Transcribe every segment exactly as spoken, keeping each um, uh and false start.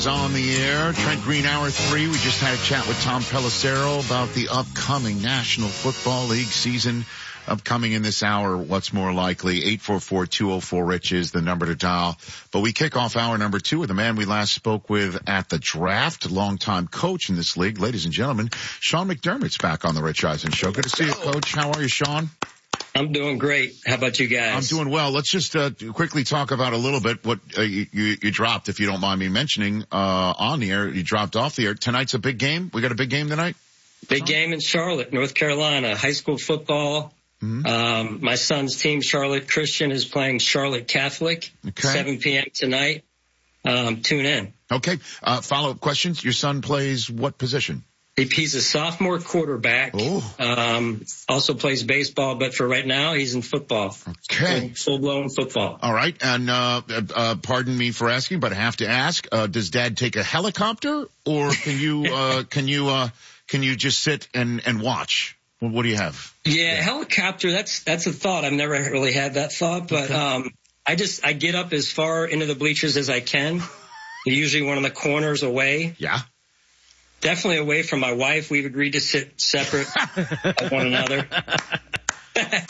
On the air, Trent Green, hour three. We just had a chat with Tom Pelissero about the upcoming National Football League season. Upcoming in this hour, what's more likely? eight four four, two oh four, RICH is the number to dial. But we kick off hour number two with the man we last spoke with at the draft, longtime coach in this league. Ladies and gentlemen, Sean McDermott's back on the Rich Eisen Show. Good to see you, Coach. How are you, Sean? I'm doing great. How about you guys? I'm doing well. Let's just uh, quickly talk about a little bit what uh, you, you, you dropped, if you don't mind me mentioning, uh, on the air. You dropped off the air. Tonight's a big game. We got a big game tonight? Big game in Charlotte, North Carolina, high school football. Mm-hmm. Um, my son's team, Charlotte Christian, is playing Charlotte Catholic, okay. seven p.m. tonight. Um, tune in. Okay. Uh, follow-up questions. Your son plays what position? He's a sophomore quarterback. Oh. Um, also plays baseball, but for right now, he's in football. Okay. Full blown football. All right. And, uh, uh, pardon me for asking, but I have to ask, uh, does dad take a helicopter or can you, uh, can you, uh, can you just sit and, and watch? What do you have? Yeah, yeah, helicopter. That's, that's a thought. I've never really had that thought, but, okay. um, I just, I get up as far into the bleachers as I can. Usually one of the corners away. Yeah. Definitely away from my wife. We've agreed to sit separate of one another. Hey,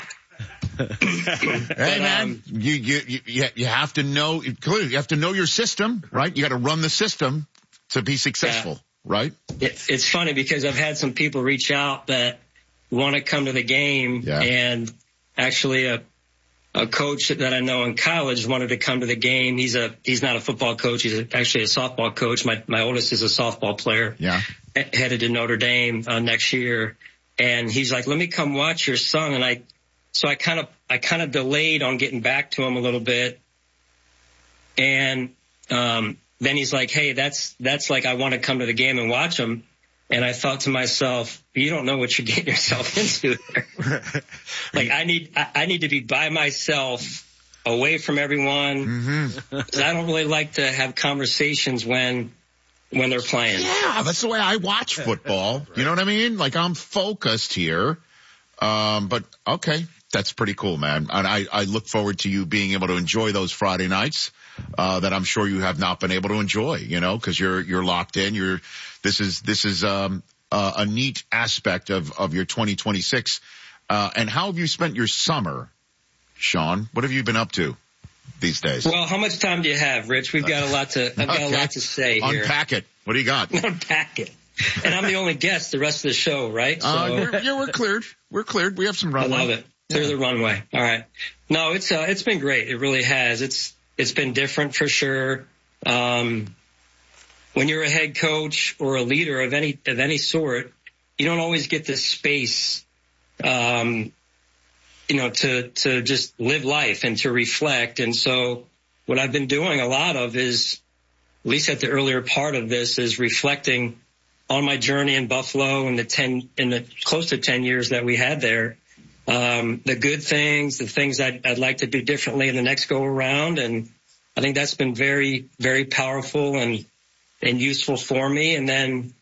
but, man, um, you, you, you, you have to know, clearly you have to know your system, right? You got to run the system to be successful, yeah. right? It, it's funny because I've had some people reach out that want to come to the game yeah. and actually a, a coach that I know in college wanted to come to the game. He's a, he's not a football coach. He's a, actually a softball coach. My, my oldest is a softball player. Yeah. Headed to Notre Dame uh, next year. And he's like, let me come watch your son. And I, so I kind of, I kind of delayed on getting back to him a little bit. And, um, then he's like, hey, that's, that's like, I want to come to the game and watch him. And I thought to myself, you don't know what you're getting yourself into there. Like I need, I, I need to be by myself, away from everyone. Mm-hmm. I don't really like to have conversations when, when they're playing. Yeah, that's the way I watch football. Right. You know what I mean? Like I'm focused here. Um, but okay, that's pretty cool, man. And I, I look forward to you being able to enjoy those Friday nights, uh, that I'm sure you have not been able to enjoy, you know, cause you're, you're locked in. You're, this is, this is, um, uh, a neat aspect of, of your twenty twenty-six. Uh, and how have you spent your summer, Sean? What have you been up to these days? Well, how much time do you have, Rich? We've got a lot to, I've got okay. a lot to say here. Unpack it. What do you got? Unpack it. And I'm the only guest the rest of the show, right? So, uh, you're, yeah, we're cleared. We're cleared. We have some runway. I love it. Clear yeah. the runway. All right. No, it's, uh, it's been great. It really has. It's, it's been different for sure. Um, when you're a head coach or a leader of any, of any sort, you don't always get the space, um, you know, to, to just live life and to reflect. And so what I've been doing a lot of is, at least at the earlier part of this, is reflecting on my journey in Buffalo and the ten, in the close to ten years that we had there. Um, the good things, the things I'd, I'd like to do differently in the next go around. And I think that's been very, very powerful and, and useful for me. And then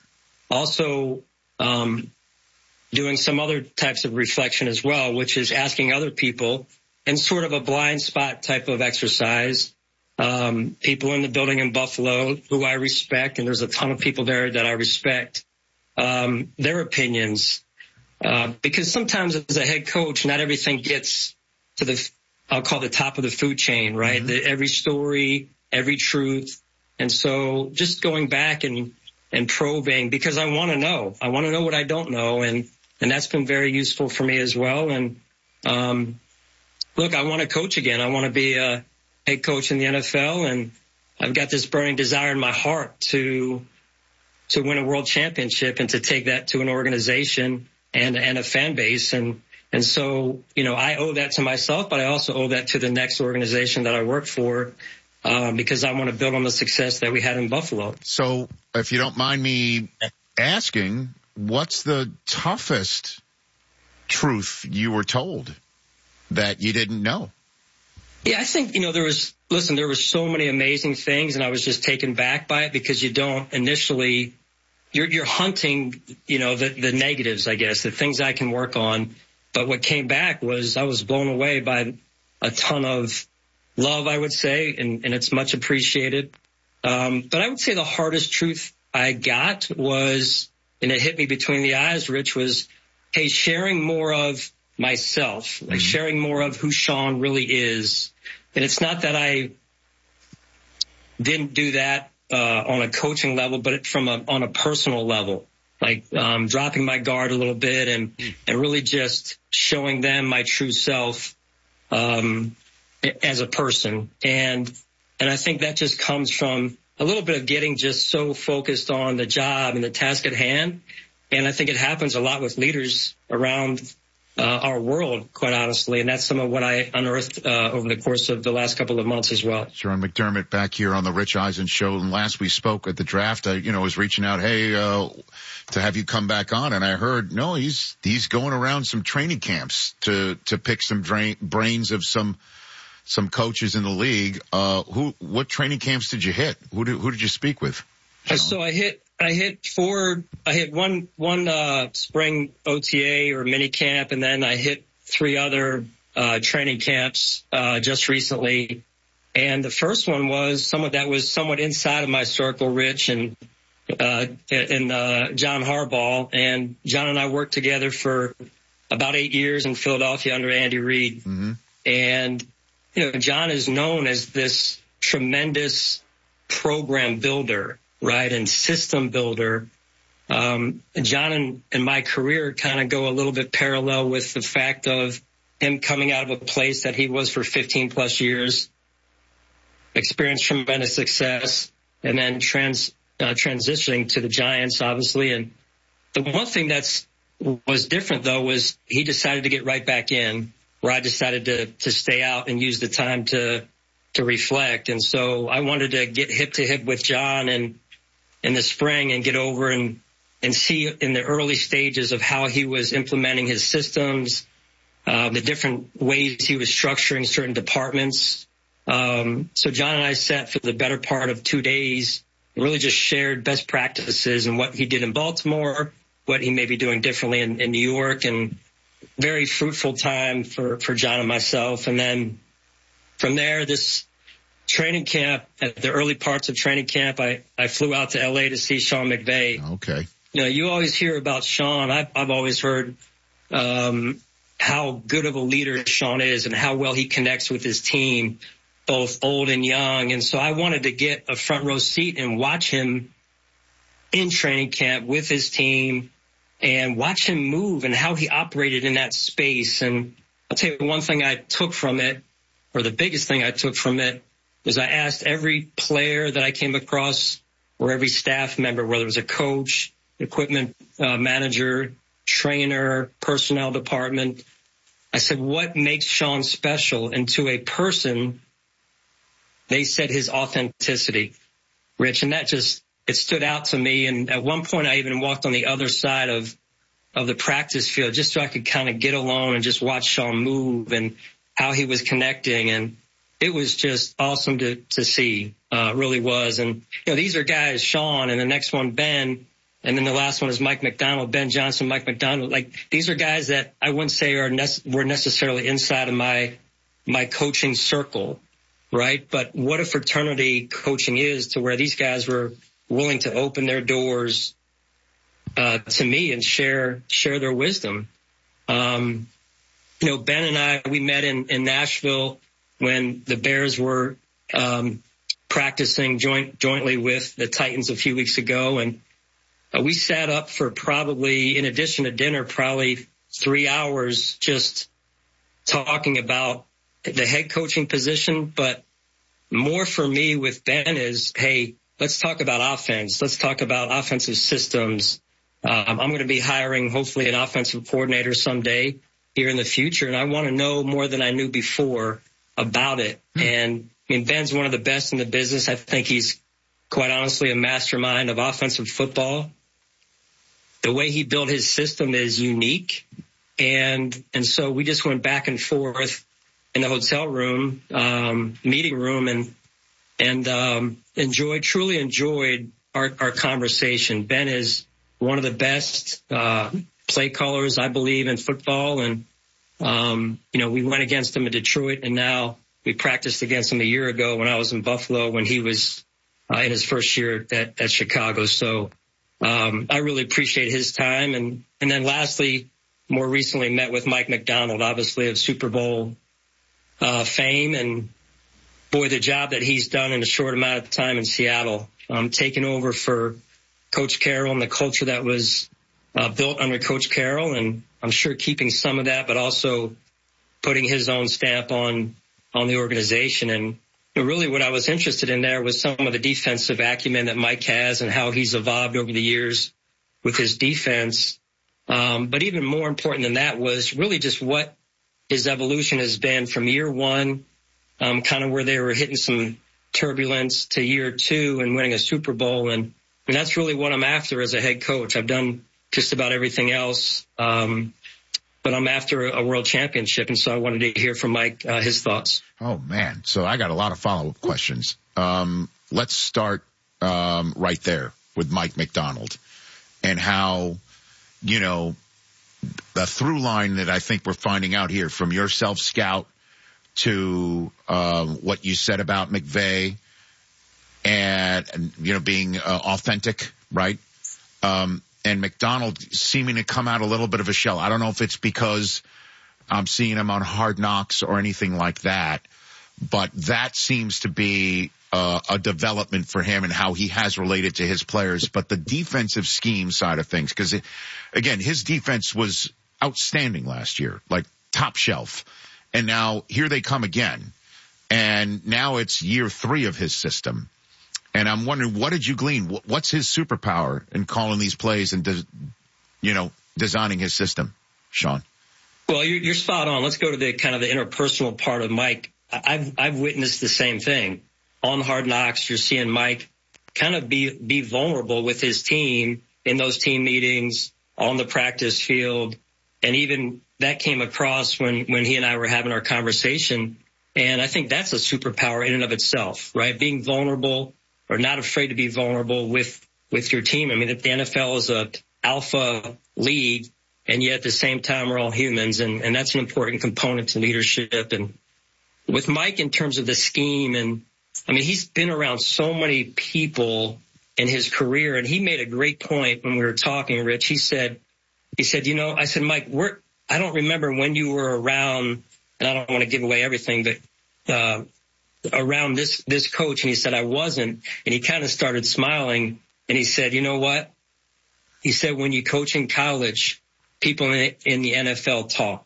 also, um, doing some other types of reflection as well, which is asking other people in sort of a blind spot type of exercise. Um, people in the building in Buffalo who I respect, and there's a ton of people there that I respect, um, their opinions. Uh, because sometimes as a head coach, not everything gets to the, I'll call the top of the food chain, right? Mm-hmm. The, every story, every truth. And so just going back and, and probing because I want to know, I want to know what I don't know. And, and that's been very useful for me as well. And, um, look, I want to coach again. I want to be a head coach in the N F L, and I've got this burning desire in my heart to, to win a world championship and to take that to an organization and, and a fan base. And, and so, you know, I owe that to myself, but I also owe that to the next organization that I work for, um, because I want to build on the success that we had in Buffalo. So if you don't mind me asking, what's the toughest truth you were told that you didn't know? Yeah, I think, you know, there was, listen, there were so many amazing things, and I was just taken back by it because you don't initially, you're, you're hunting, you know, the, the negatives, I guess, the things I can work on. But what came back was I was blown away by a ton of love, I would say, and, and it's much appreciated. Um, but I would say the hardest truth I got was, and it hit me between the eyes, Rich, was, hey, sharing more of myself, like mm-hmm. sharing more of who Sean really is. And it's not that I didn't do that uh, on a coaching level, but from a, on a personal level, like um, dropping my guard a little bit and, and really just showing them my true self um, as a person. And and I think that just comes from a little bit of getting just so focused on the job and the task at hand. And I think it happens a lot with leaders around uh, our world, quite honestly. And that's some of what I unearthed uh, over the course of the last couple of months as well. Sean McDermott back here on the Rich Eisen Show. And last we spoke at the draft, I, you know, was reaching out, hey, uh, to have you come back on. And I heard, no, he's, he's going around some training camps to, to pick some drain, brains of some, some coaches in the league. Uh, who, what training camps did you hit? Who did, who did you speak with? Sean? So I hit, I hit four, I hit one, one, uh, spring O T A or mini camp. And then I hit three other, uh, training camps, uh, just recently. And the first one was somewhat that was somewhat inside of my circle, Rich, and, uh, and, uh, John Harbaugh. And John and I worked together for about eight years in Philadelphia under Andy Reid. Mm-hmm. And, you know, John is known as this tremendous program builder, right, and system builder. Um, John and, and my career kind of go a little bit parallel with the fact of him coming out of a place that he was for fifteen plus years, experienced tremendous success, and then trans, uh, transitioning to the Giants, obviously. And the one thing that's was different, though, was he decided to get right back in, where I decided to, to stay out and use the time to, to reflect. And so I wanted to get hip to hip with John and in the spring and get over and, and see in the early stages of how he was implementing his systems, uh, the different ways he was structuring certain departments. Um, so John and I sat for the better part of two days, really just shared best practices and what he did in Baltimore, what he may be doing differently in, in New York, and very fruitful time for, for John and myself. And then from there, this training camp, at the early parts of training camp, I, I flew out to L A to see Sean McVay. Okay. You know, you always hear about Sean. I've, I've always heard um, how good of a leader Sean is and how well he connects with his team, both old and young. And so I wanted to get a front row seat and watch him in training camp with his team and watch him move and how he operated in that space. And I'll tell you one thing I took from it, or the biggest thing I took from it, was I asked every player that I came across, or every staff member, whether it was a coach, equipment uh, manager, trainer, personnel department, I said, what makes Sean special? And to a person, they said his authenticity, Rich. And that just, it stood out to me. And at one point, I even walked on the other side of, of the practice field just so I could kind of get alone and just watch Sean move and how he was connecting. And it was just awesome to, to see, uh, really was. And, you know, these are guys, Sean, and the next one, Ben, and then the last one is Mike McDonald, Ben Johnson, Mike McDonald. Like, these are guys that I wouldn't say are nec- were necessarily inside of my, my coaching circle, right? But what a fraternity coaching is, to where these guys were willing to open their doors, uh, to me and share, share their wisdom. Um, you know, Ben and I, we met in, in Nashville when the Bears were, um, practicing joint, jointly with the Titans a few weeks ago. And uh, we sat up for probably, in addition to dinner, probably three hours just talking about the head coaching position. But more for me with Ben is, hey, let's talk about offense. Let's talk about offensive systems. Um, I'm going to be hiring hopefully an offensive coordinator someday here in the future. And I want to know more than I knew before about it. And I mean, Ben's one of the best in the business. I think he's quite honestly a mastermind of offensive football. The way he built his system is unique. And, and so we just went back and forth in the hotel room, um, meeting room, and, and, um, enjoyed, truly enjoyed our, our conversation. Ben is one of the best, uh, play callers, I believe, in football. And, um, you know, we went against him in Detroit, and now we practiced against him a year ago when I was in Buffalo, when he was, uh, in his first year at, at Chicago. So um, I really appreciate his time. And, and then lastly, more recently met with Mike Macdonald, obviously of Super Bowl uh, fame. And boy, the job that he's done in a short amount of time in Seattle, um, taking over for Coach Carroll and the culture that was uh, built under Coach Carroll. And I'm sure keeping some of that, but also putting his own stamp on, on the organization. And really what I was interested in there was some of the defensive acumen that Mike has and how he's evolved over the years with his defense. Um, but even more important than that was really just what his evolution has been from year one, um, kind of where they were hitting some turbulence, to year two and winning a Super Bowl. And, and that's really what I'm after as a head coach. I've done just about everything else. Um, but I'm after a world championship. And so I wanted to hear from Mike, uh, his thoughts. Oh man. So I got a lot of follow-up questions. Um, let's start, um, right there with Mike Macdonald and how, you know, the through line that I think we're finding out here from your self-scout to, um, what you said about McVay and, and you know, being uh, authentic, right? Um, and Macdonald seeming to come out a little bit of a shell. I don't know if it's because I'm seeing him on Hard Knocks or anything like that, but that seems to be uh, a development for him and how he has related to his players. But the defensive scheme side of things, because again, his defense was outstanding last year, like top shelf. And now here they come again. And now it's year three of his system. And I'm wondering, what did you glean? What's his superpower in calling these plays and, de- you know, designing his system, Sean? Well, you're, you're spot on. Let's go to the kind of the interpersonal part of Mike. I've, I've witnessed the same thing. On Hard Knocks, you're seeing Mike kind of be, be vulnerable with his team in those team meetings, on the practice field. And even that came across when, when he and I were having our conversation. And I think that's a superpower in and of itself, right? Being vulnerable, or not afraid to be vulnerable with, with your team. I mean, the N F L is a alpha league, and yet at the same time, we're all humans, and, and that's an important component to leadership. And with Mike, in terms of the scheme, and I mean, he's been around so many people in his career, and he made a great point when we were talking, Rich. He said, he said, you know, I said, Mike, we're, I don't remember when you were around, and I don't want to give away everything, but, uh, around this, this coach. And he said, I wasn't. And he kind of started smiling. And he said, you know what? He said, when you coach in college, people in the, in the N F L talk.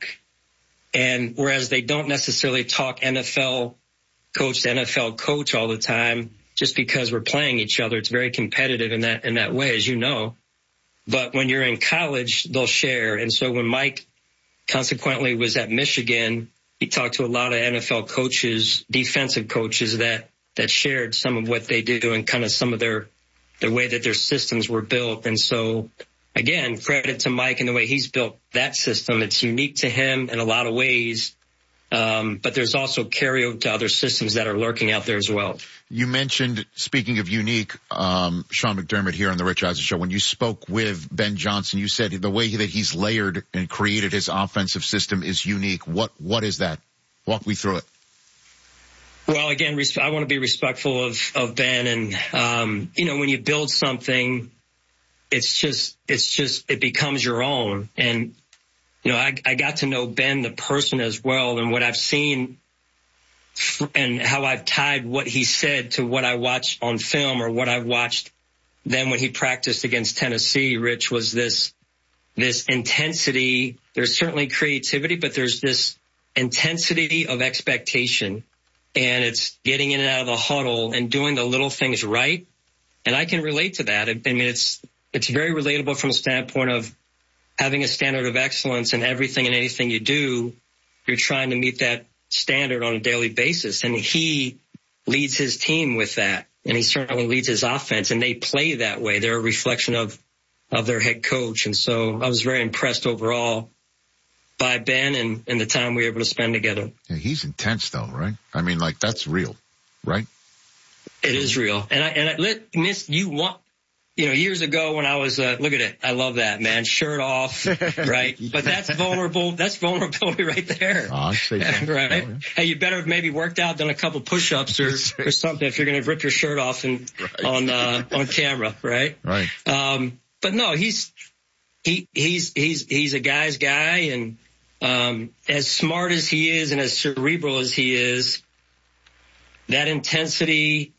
And whereas they don't necessarily talk N F L coach to N F L coach all the time, just because we're playing each other, it's very competitive in that, in that way, as you know. But when you're in college, they'll share. And so when Mike consequently was at Michigan, he talked to a lot of N F L coaches, defensive coaches that, that shared some of what they do and kind of some of their, the way that their systems were built. And so again, credit to Mike and the way he's built that system. It's unique to him in a lot of ways. Um, but there's also carryover to other systems that are lurking out there as well. You mentioned, speaking of unique, um, Sean McDermott here on the Rich Eisen Show, when you spoke with Ben Johnson, you said the way that he's layered and created his offensive system is unique. What, what is that? Walk me through it. Well, again, I want to be respectful of, of Ben. And, um, you know, when you build something, it's just, it's just, it becomes your own. And, you know, I, I got to know Ben, the person, as well. And what I've seen and how I've tied what he said to what I watched on film or what I watched then when he practiced against Tennessee, Rich, was this, this intensity. There's certainly creativity, but there's this intensity of expectation, and it's getting in and out of the huddle and doing the little things right. And I can relate to that. I mean, it's, it's very relatable from a standpoint of having a standard of excellence in everything and anything you do. You're trying to meet that standard on a daily basis. And he leads his team with that. And he certainly leads his offense, and they play that way. They're a reflection of, of their head coach. And so I was very impressed overall by Ben and, and the time we were able to spend together. Yeah, he's intense though, right? I mean, like, that's real, right? It is real. And I, and I let miss, you want, you know, years ago when I was, uh, look at it. I love that, man. Shirt off, right? But that's vulnerable. That's vulnerability right there. Oh, I see that. Right? Oh, yeah. Hey, you better have maybe worked out, done a couple push-ups or, or something if you're going to rip your shirt off and right. on, uh, on camera, right? Right. Um, but no, he's, he, he's, he's, he's a guy's guy. And, um, as smart as he is and as cerebral as he is, that intensity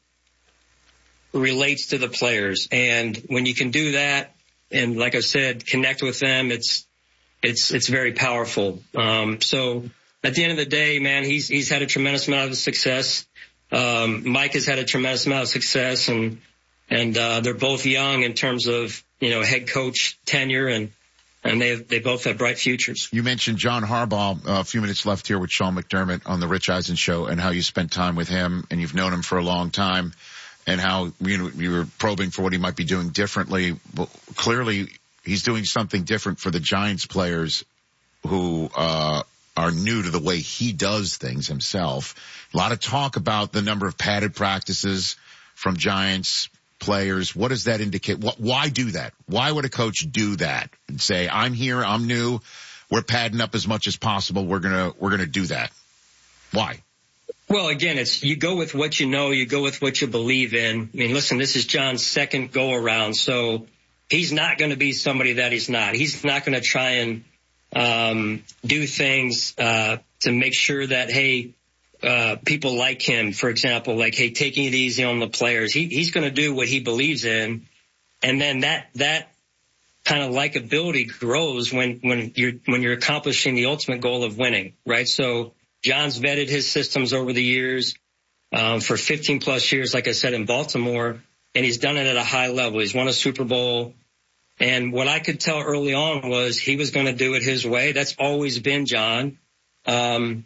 relates to the players. And when you can do that, and like I said, connect with them, it's, it's, it's very powerful. Um, so at the end of the day, man, he's, he's had a tremendous amount of success. Um, Mike has had a tremendous amount of success, and, and, uh, they're both young in terms of, you know, head coach tenure, and, and they, they both have bright futures. You mentioned John Harbaugh, uh, a few minutes left here with Sean McDermott on the Rich Eisen show, and how you spent time with him, and you've known him for a long time. And how you know, you were probing for what he might be doing differently. Well, clearly, he's doing something different for the Giants players who uh are new to the way he does things himself. A lot of talk about the number of padded practices from Giants players. What does that indicate? What, why do that? Why would a coach do that and say, "I'm here, I'm new, we're padding up as much as possible. We're gonna we're gonna do that"? Why? Well, again, it's you go with what you know, you go with what you believe in. I mean, listen, this is John's second go around, so he's not going to be somebody that he's not. He's not going to try and um, do things uh, to make sure that, hey, uh, people like him, for example, like, hey, taking it easy on the players. He, he's going to do what he believes in, and then that that kind of likability grows when when you're when you're accomplishing the ultimate goal of winning, right? So John's vetted his systems over the years, um, for fifteen plus years, like I said, in Baltimore, and he's done it at a high level. He's won a Super Bowl. And what I could tell early on was he was going to do it his way. That's always been John. Um,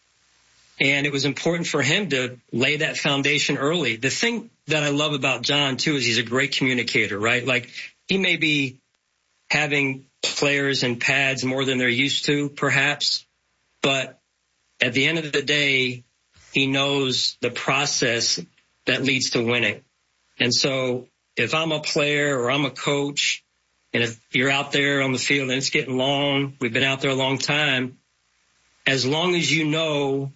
and it was important for him to lay that foundation early. The thing that I love about John too is he's a great communicator, right? Like, he may be having players and pads more than they're used to, perhaps, but at the end of the day, he knows the process that leads to winning. And so if I'm a player or I'm a coach, and if you're out there on the field and it's getting long, we've been out there a long time, as long as you know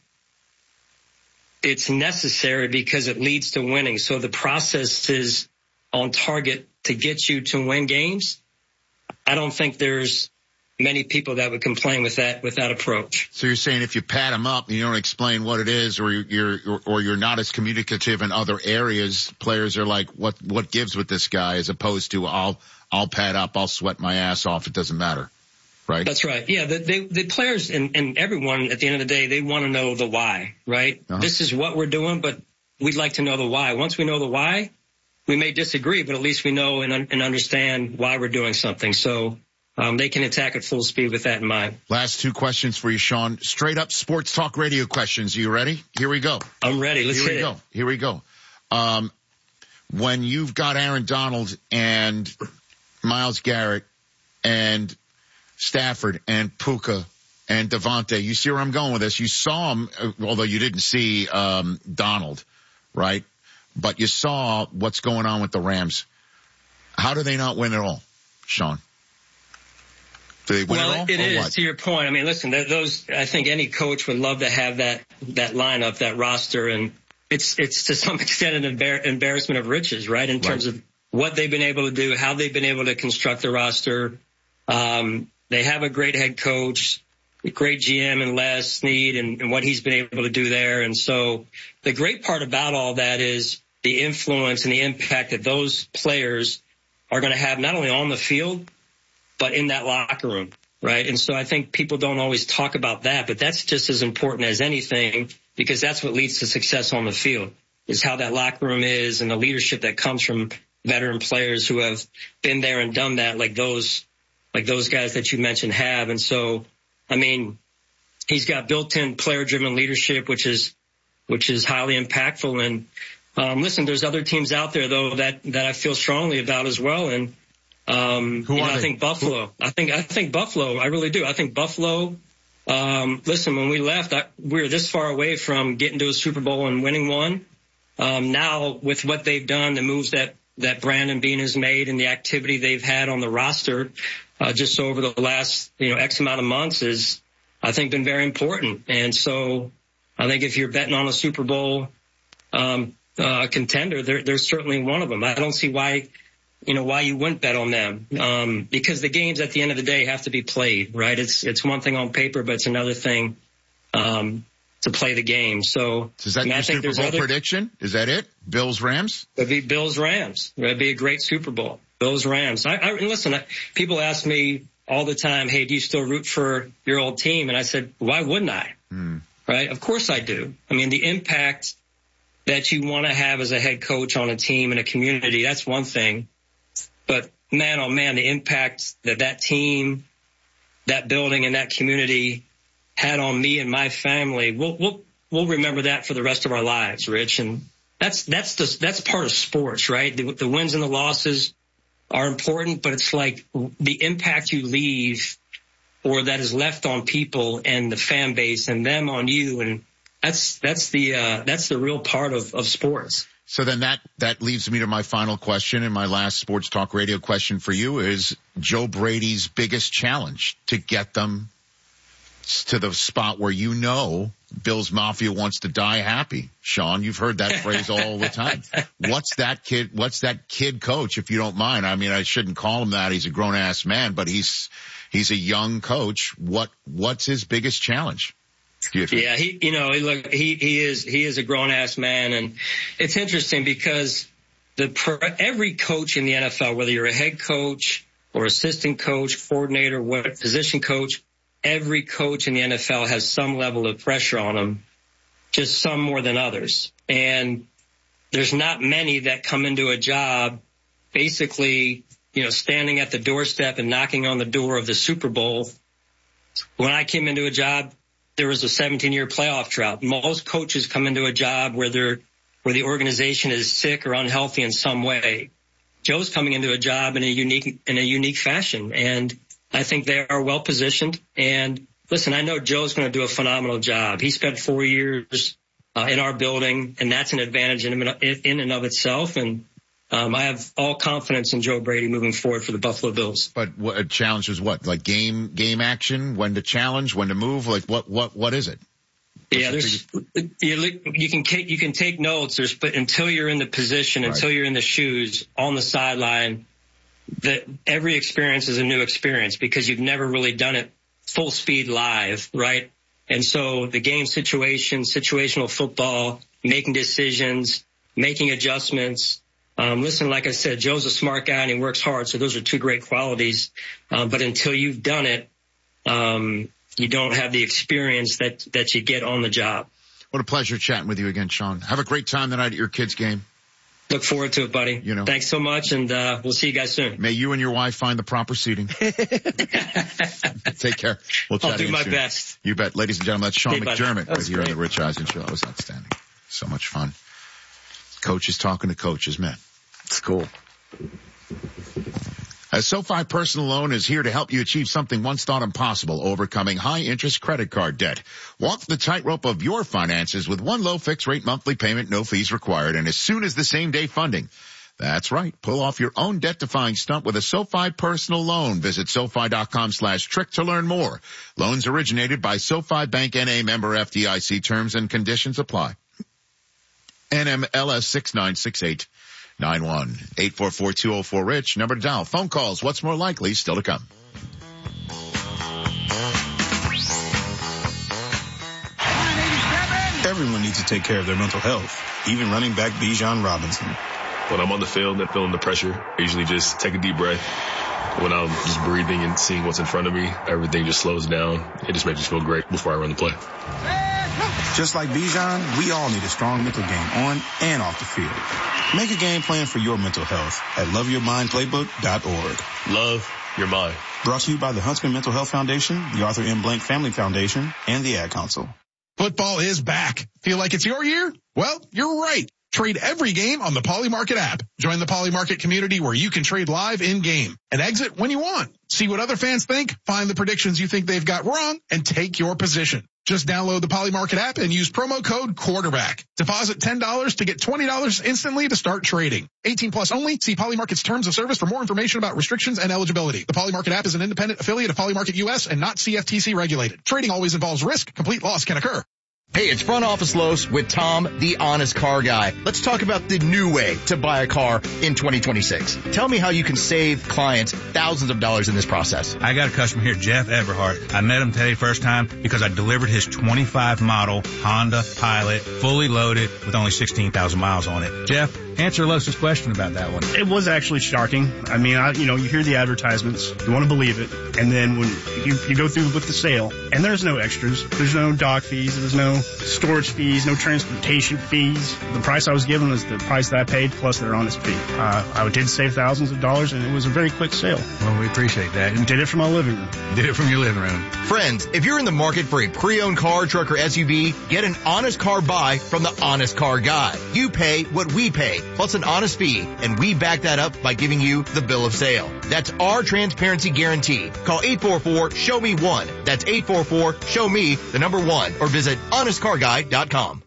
it's necessary because it leads to winning. So the process is on target to get you to win games. I don't think there's many people that would complain with that, with that approach. So you're saying if you pat them up and you don't explain what it is, or you're, you're, or you're not as communicative in other areas, players are like, what, what gives with this guy, as opposed to I'll, I'll pad up, I'll sweat my ass off. It doesn't matter. Right. That's right. Yeah. The, they, the players and, and everyone at the end of the day, they want to know the why, right? Uh-huh. This is what we're doing, but we'd like to know the why. Once we know the why, we may disagree, but at least we know and, and understand why we're doing something. So, Um, they can attack at full speed with that in mind. Last two questions for you, Sean. Straight up sports talk radio questions. Are you ready? Here we go. I'm ready. Let's Here hit we it. go. Here we go. Um, when you've got Aaron Donald and Myles Garrett and Stafford and Puka and Devontae, you see where I'm going with this. You saw him, although you didn't see um, Donald, right? But you saw what's going on with the Rams. How do they not win at all, Sean? Do they win well, it all? it or is what? to your point. I mean, listen, those, I think any coach would love to have that, that lineup, that roster. And it's, it's to some extent an embar- embarrassment of riches, right? In terms right. of what they've been able to do, how they've been able to construct the roster. Um, they have a great head coach, a great G M in Les Snead, and, and what he's been able to do there. And so the great part about all that is the influence and the impact that those players are going to have not only on the field, but in that locker room, right? And so I think people don't always talk about that, but that's just as important as anything, because that's what leads to success on the field, is how that locker room is and the leadership that comes from veteran players who have been there and done that, like those, like those guys that you mentioned have. And so, I mean, he's got built-in player-driven leadership, which is, which is highly impactful. And, um, listen, there's other teams out there though that, that I feel strongly about as well. And, Um, Who you know, are I think Buffalo, I think, I think Buffalo, I really do. I think Buffalo, um, listen, when we left, I, we were this far away from getting to a Super Bowl and winning one. Um, now with what they've done, the moves that that Brandon Beane has made and the activity they've had on the roster uh, just over the last, you know, X amount of months is, I think, been very important. And so I think if you're betting on a Super Bowl um, uh, contender, they're, they're certainly one of them. I don't see why, you know, why you wouldn't bet on them, um, because the games at the end of the day have to be played, right? It's it's one thing on paper, but it's another thing um, to play the game. So, so is that I mean, your I think Super Bowl other, prediction? Is that it? Bills Rams? It'd be Bills Rams. It'd be a great Super Bowl. Bills Rams. I, I and listen. I, people ask me all the time, "Hey, do you still root for your old team?" And I said, "Why wouldn't I?" Hmm. Right? Of course I do. I mean, the impact that you want to have as a head coach on a team and a community, that's one thing. But man, oh man, the impact that that team, that building, and that community had on me and my family, we'll we'll we'll remember that for the rest of our lives, Rich. And that's that's the that's part of sports, right? The, the wins and the losses are important, but it's like the impact you leave or that is left on people and the fan base and them on you, and that's that's the uh, that's the real part of of sports. So then that, that leads me to my final question, and my last Sports Talk Radio question for you is Joe Brady's biggest challenge to get them to the spot where you know Bills Mafia wants to die happy. Sean, you've heard that phrase all the time. What's that kid, what's that kid coach, if you don't mind? I mean, I shouldn't call him that. He's a grown ass man, but he's, he's a young coach. What, what's his biggest challenge? Yeah, he, you know, look, he, he is, he is a grown ass man. And it's interesting because the, every coach in the N F L, whether you're a head coach or assistant coach, coordinator, what position coach, every coach in the N F L has some level of pressure on them, just some more than others. And there's not many that come into a job basically, you know, standing at the doorstep and knocking on the door of the Super Bowl. When I came into a job, there was a seventeen year playoff drought. Most coaches come into a job where they're, where the organization is sick or unhealthy in some way. Joe's coming into a job in a unique, in a unique fashion. And I think they are well positioned. And listen, I know Joe's going to do a phenomenal job. He spent four years uh, in our building, and that's an advantage in, in and of itself. And Um, I have all confidence in Joe Brady moving forward for the Buffalo Bills. But what a challenge is what? Like game, game action, when to challenge, when to move? Like what, what, what is it? Yeah, there's, you, you can take, you can take notes. There's, but until you're in the position, right, until you're in the shoes on the sideline, that every experience is a new experience because you've never really done it full speed live, right? And so the game situation, situational football, making decisions, making adjustments. Um, listen, like I said, Joe's a smart guy and he works hard. So those are two great qualities. Um, but until you've done it, um, you don't have the experience that, that you get on the job. What a pleasure chatting with you again, Sean. Have a great time tonight at your kids' game. Look forward to it, buddy. You know, thanks so much. And, uh, we'll see you guys soon. May you and your wife find the proper seating. Take care. We'll chat I'll do my soon. best. You bet. Ladies and gentlemen, that's Sean hey, McDermott that right here great. on the Rich Eisen Show. That was outstanding. So much fun. Coaches talking to coaches, man. It's cool. A SoFi Personal Loan is here to help you achieve something once thought impossible, overcoming high-interest credit card debt. Walk the tightrope of your finances with one low fixed-rate monthly payment, no fees required, and as soon as the same-day funding. That's right. Pull off your own debt-defying stunt with a SoFi Personal Loan. Visit SoFi.com slash trick to learn more. Loans originated by SoFi Bank N A, member F D I C. Terms and conditions apply. N M L S six nine six eight nine one. eight four four, two oh four, RICH. Number to dial. Phone calls. What's more likely? Still to come. Everyone needs to take care of their mental health, even running back Bijan Robinson. When I'm on the field and feeling the pressure, I usually just take a deep breath. When I'm just breathing and seeing what's in front of me, everything just slows down. It just makes me feel great before I run the play. Just like Bijan, we all need a strong mental game on and off the field. Make a game plan for your mental health at love your mind playbook dot org. Love your mind. Brought to you by the Huntsman Mental Health Foundation, the Arthur M. Blank Family Foundation, and the Ad Council. Football is back. Feel like it's your year? Well, you're right. Trade every game on the Poly Market app. Join the Poly Market community where you can trade live in-game and exit when you want. See what other fans think, find the predictions you think they've got wrong, and take your position. Just download the Poly Market app and use promo code quarterback. Deposit ten dollars to get twenty dollars instantly to start trading. eighteen plus only. See Poly Market's terms of service for more information about restrictions and eligibility. The Poly Market app is an independent affiliate of Poly Market U S and not C F T C regulated. Trading always involves risk. Complete loss can occur. Hey, it's Front Office Los with Tom, the honest car guy. Let's talk about the new way to buy a car in twenty twenty-six. Tell me how you can save clients thousands of dollars in this process. I got a customer here, Jeff Everhart. I met him today first time because I delivered his twenty-five model Honda Pilot, fully loaded with only sixteen thousand miles on it. Jeff, answer Los's question about that one. It was actually shocking. I mean, I, you know, you hear the advertisements, you want to believe it, and then when you, you go through with the sale, and there's no extras, there's no dock fees, there's no storage fees, no transportation fees. The price I was given was the price that I paid plus their honest fee. Uh, I did save thousands of dollars, and it was a very quick sale. Well, we appreciate that. And did it from my living room. Did it from your living room. Friends, if you're in the market for a pre-owned car, truck, or S U V, get an honest car buy from the Honest Car Guy. You pay what we pay, plus an honest fee, and we back that up by giving you the bill of sale. That's our transparency guarantee. Call eight four four, show me one. That's eight four four, show me the number one, or visit honest car guy dot com.